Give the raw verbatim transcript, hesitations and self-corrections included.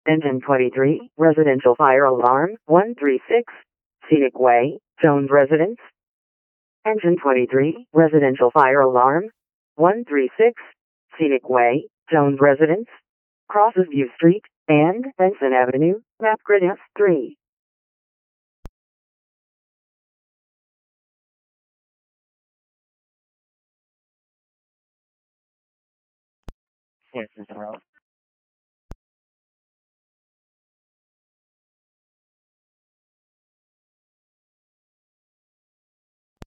Engine twenty-three, residential fire alarm, one three six, Scenic Way, Jones Residence. Engine twenty-three, residential fire alarm, one three six, Scenic Way, Jones Residence. Crosses View Street and Benson Avenue, map grid S three. Yes, Mister Rose.